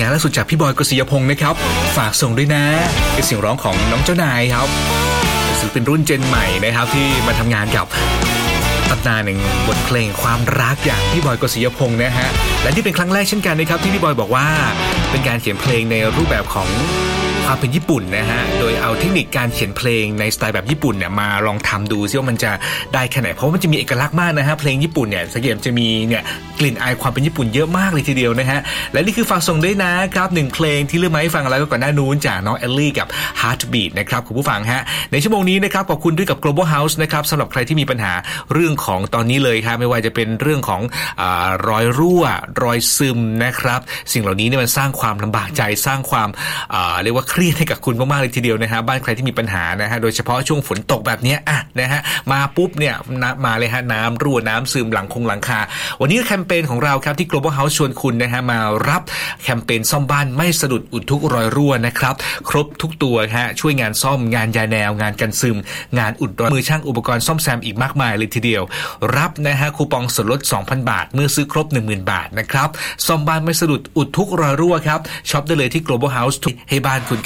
านล่าสุดจากพี่บอยกฤษยพงศ์นะครับฝากส่งด้วยนะเป็นเสียงร้องของน้องเจ้านายครับศิลปินรุ่นเจนใหม่นะครับที่มาทำงานกับตำนานหนึ่งบทเพลงความรักอย่างพี่บอยกฤษยพงศ์นะฮะและนี่เป็นครั้งแรกเช่นกันนะครับที่พี่บอยบอกว่าเป็นการเขียนเพลงในรูปแบบของความเป็นญี่ปุ่นนะฮะโดยเอาเทคนิคการเขียนเพลงในสไตล์แบบญี่ปุ่นเนี่ยมาลองทำดูซิว่ามันจะได้แค่ไหนเพราะมันจะมีเอกลักษณ์มากนะฮะเพลงญี่ปุ่นเนี่ยสังเกตจะมีเนี่ยกลิ่นอายความเป็นญี่ปุ่นเยอะมากเลยทีเดียวนะฮะและนี่คือฝากส่งด้วยนะครับ1เพลงที่เลือกมาให้ฟังแล้วก็ก่อนหน้านู้นจากน้องเอลลี่กับ Heartbeat นะครับคุณผู้ฟังฮะในชั่วโมงนี้นะครับขอบคุณด้วยกับ Global House นะครับสำหรับใครที่มีปัญหาเรื่องของตอนนี้เลยครับไม่ว่าจะเป็นเรื่องของรอยรั่วรอยซึมนะครับสิ่งเหล่านี้เนี่ยมันสร้างความลำบากใจสร้างความเรียกว่าเครียดให้กับคุณมากๆเลยทีเดียวนะฮะบ้านใครที่มีปัญหานะฮะโดยเฉพาะช่วงฝนตกแบบนี้นะฮะมาปุ๊บเนี่ยมาเลยฮะน้ำรั่วน้ำซึมหลังคาวันนี้แคมเปญของเราครับที่ Global House ชวนคุณนะฮะมารับแคมเปญซ่อมบ้านไม่สะดุดอุดทุกรอยรั่วนะครับครบทุกตัวฮะช่วยงานซ่อมงานยาแนวงานกันซึมงานอุดรอยมือช่างอุปกรณ์ซ่อมแซมอีกมากมายเลยทีเดียวรับนะฮะคูปองส่วนลด 2,000 บาทเมื่อซื้อครบ 10,000 บาทนะครับซ่อมบ้านไม่สะดุดอุดทุกรอยรั่วครับช็อปได้เลยที่ Global House ให้บ้านคุณ